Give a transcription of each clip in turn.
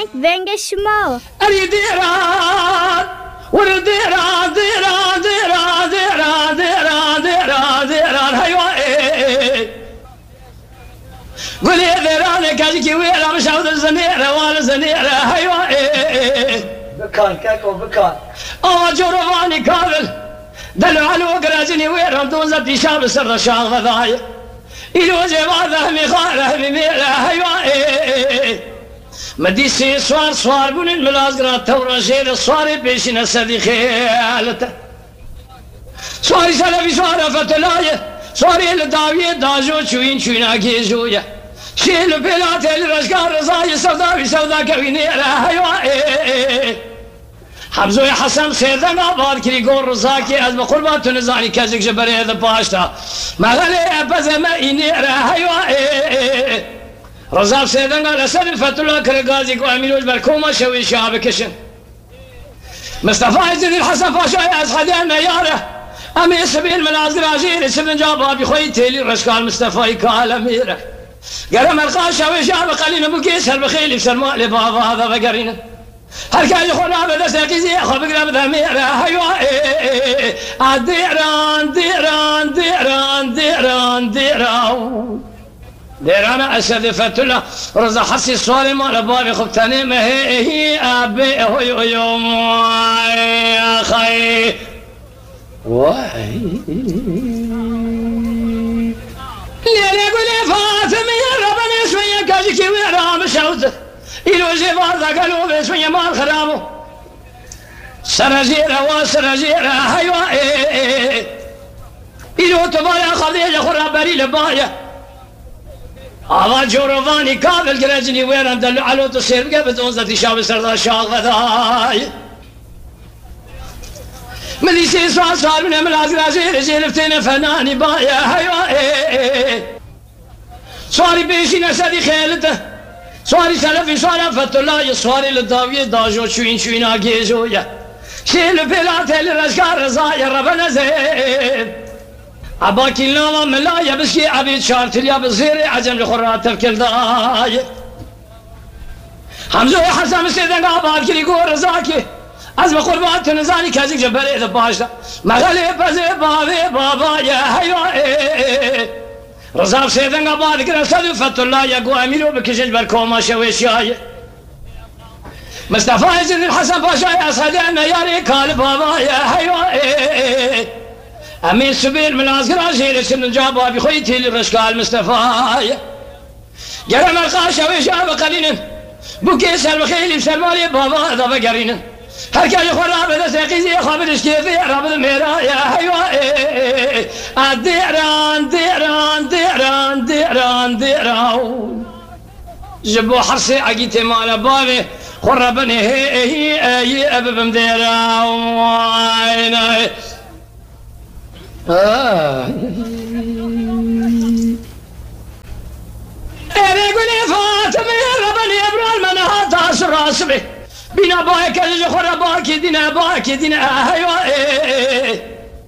ونگ شما اری دیران ور دیران دیران دیران دیران دیران دیران دیران هیوای قولي دیران کجی کی ویرم شود زنیره وال زنیره هیوای بکن کاکو بکن آوا جوروانی کابل دلو علو قراجني ويرهم دوزة شاب سر شاغ غذايا إلو جواده مخاله مميله هيوائي مديسي صوار بون الملازقرات تورا شير الصواري بيشنا سدي خيالته صواري سلفي صواري فتلاية صواري لداوية داجو شوين اكيزويا شيل بلاتي الرشقار رزايا سودا كوينيره هيوائي حمزه حسن سيدنا آباد کری گور رزاکی از بقربات نزانی کجک جبری هذا پاشتا مغلی بزم اینی رهیوای رزاق سيدنا لسد فتولا كرغازي کو اميروج بركوما شوي شعب كشن مصطفى عز الدين حسن فاشا اسحدين مياره امي سبيل من ازراجيل سبن جابا بخوي تيلي رشكال مصطفى كال اميره قرم القاشا وشعب قليل ابو كيسر بخيل بسلماء لبابا هذا فقرينا هل كان يخون عبد ساكيزي اخو بقرب ذميره هيوا ديران ديران ديران ديران ديران ديران اسد فتله رزا حسي الصالي مال بابي خبتاني ما هي ابي هو يوم يا خي واي ليلي قولي فاطمه يا ربنا شويه كاجيكي ويرام شوزه إلو جفاظة قالوا بسوية مال خرامو سرجيرة وسرجيرة هيوائي إلو تبايا خذيجة خرابري لبايا هذا جوروفاني كابل قرجني ويران دلو علو تصير بقبت أنزتي شاب سردا شاغذاي مليسي صار من الأزراجير جيلفتين فناني بايا هيوائي صاري بيشي نسدي خيلته سواري سلفي سوارا فتولا سواري للداوية داجو شوين اگيزويا شيل بلات الرشكار رزايا ربنا زين عباكي النوم ملايا بسكي عبيد شارتليا بزيري عجم لخرات تفكر داي حمزو حسن سيدن عباد كلي قور رزاكي عزم قربات نزاني كازيك جبالي اذا باشا مغالي بزي بابا يا هيوائي رزاق سيدنا بعد كده سدوا فتولا يقو اميرو بكشج بالكوما شويشاي مصطفى عز الدين حسن باشا يا صديقنا يا ريكال بابا يا هيوائي امين سبيل من ازقر جيل سن جابا بخويتي للرشقال مصطفى جرم القاشا ويشاب قليل بوكيس البخيل بسلمالي بابا ذا بقرين هل كان يخور رابط سيقيزي خابر اشكيفي رابط ميرا يا هيوائي ديران ديران ديران ديران ديران جبو حرسي عقيتي مالا بابي خربني هي ابب ديران وايناي قولي فاطمة ربني ابرال منها تاسر راسبي بنا باك الجخرة باك دينا هيوائي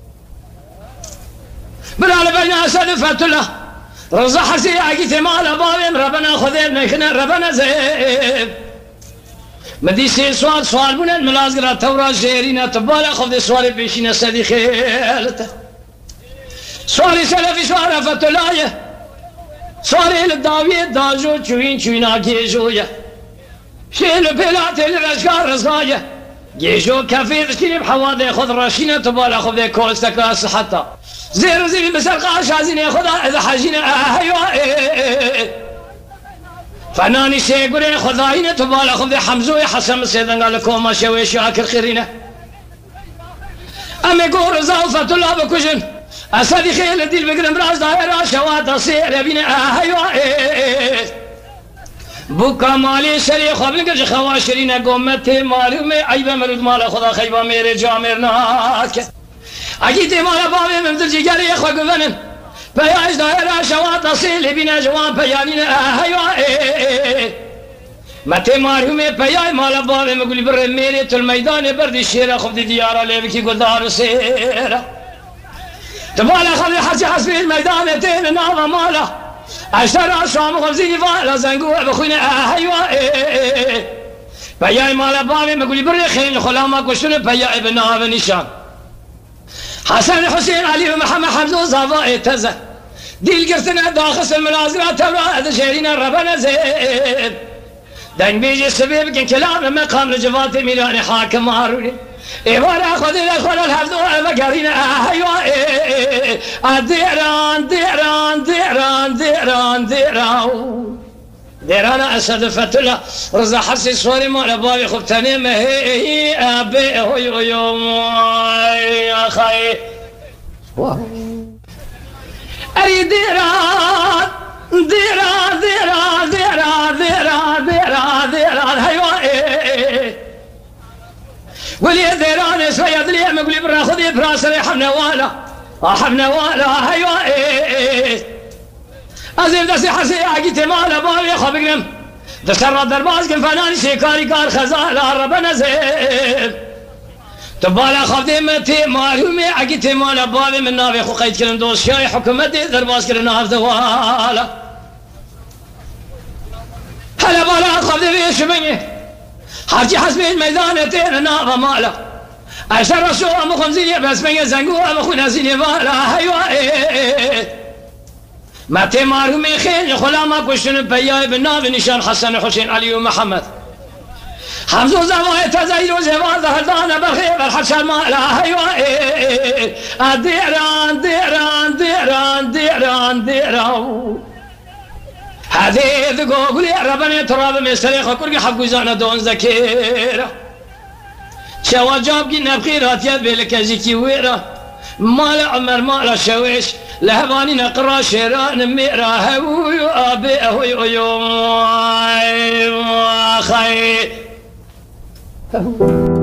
بلال بينا سلفت له رزا حسي عقيتي مال بابي ربنا خذينا خنا ربنا زيب مديسي سوال بنا الملازقرة تورا جيرينا تبالا خذي سوالي بيشينا سدي خيالته سوالي سلفي سوالي فتلايه سوالي للداوية داجو شوين اكيجويا شيل بلاتي الرشقار رزايا جيجو كافي تشتري بحواضي خذ راشينا تبالا خذي كوستكاس حتى زير بسرقاش عايزين ياخذها اذا حاجينا هيوائي فناني سيقولي خذاينا تبالا خذي حمزوي حسن سيدنا لكم ما شوي شاكر خيرينا امي قول رزاو فتولا بكوجن اسدي خيل ديل بقرم راس دايرة شوات صير بينا هيوائي بوكا مالي شري خبل قج خواشرين قومتي مالي مي عيبه مرود مال خدا خيبه ميري جامر ناك اكيد مال بابي ممدل جيري اخو قفنن بياج دايره شوات اصيل بينا جوان بيانينا هيوائي متي ماريومي بياي مال بابي مقول بر ميري الميدان برد الشيره خد دياره ليبكي قدار سيره تبالا خلي حجي حسبي الميدان تين ناظر ماله اشترى شام خبزي فالا زنقوع بخوينا هيوائي بياي مال بابي مقولي بري خيل خلاما كشون بياي بناها نشان حسن حسين علي ومحمد حمزة وزافا تزه ديل قرتنا داخل المنازل تبرا شيرين ربنا زين دين بيجي السبيب كن كلام مقام لجفات ميلاني حاكم هاروني إيوانا خذي الأخوان الحفظ ومقارينا أيوة ديران ديران ديران ديران ديران ديران أسد فتلة رزا حسي صوري مال بابي خبتاني مهي أبي هو يوم يا خي أري ديران ديران ديران ديران ديران ديران ديران أيوة ولي ديران سويد لي مقولي برا خذي براسي حمنا والا أيوة أزيب دسي حسي عقيتي مالا بابي خبقنم دسر درباز كن فناني شيكاري كار خزالا ربنا زيب تبالا خفدي متي معلومي عقيتي مالا بابي من نابي خو قيد كلم دوس شاي حكومتي درباز كن ناف دوالا هلا بالا خفدي في شبني حرجي حسبي الميدان تين ناف مالا أشر رسول أمو خمزيني بس من زنقو أمو خو نازيني مالا أيوة متى معلومي خيل خلاما كشن بياي بناف نشان حسن حسين علي ومحمد حمزة زوايا تزايد وزواج هردانا بالخير الحشر مالا أيوة ديران ديران ديران ديران ديران هذه ذقوق لي ربنا تراب مستريخ كل حق زانا دون ذكيرة شوا جاب قلنا بخيرات يد بلك زكي ويرة مال عمر مال شويش لهباني نقرا شيران ميرا هوي أبي هوي يوم خير